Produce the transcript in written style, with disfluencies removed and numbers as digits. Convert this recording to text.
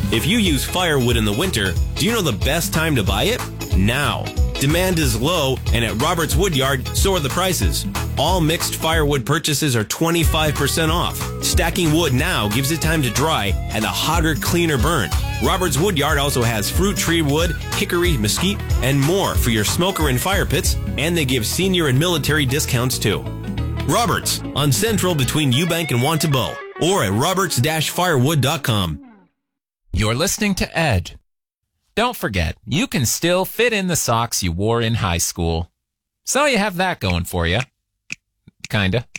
If you use firewood in the winter, do you know the best time to buy it? Now. Demand is low, and at Roberts Woodyard, so are the prices. All mixed firewood purchases are 25% off. Stacking wood now gives it time to dry and a hotter, cleaner burn. Roberts Woodyard also has fruit tree wood, hickory, mesquite, and more for your smoker and fire pits, and they give senior and military discounts too. Roberts, on Central between Eubank and Wantabo, or at roberts-firewood.com. You're listening to Ed. Don't forget, you can still fit in the socks you wore in high school. So you have that going for you. Kinda.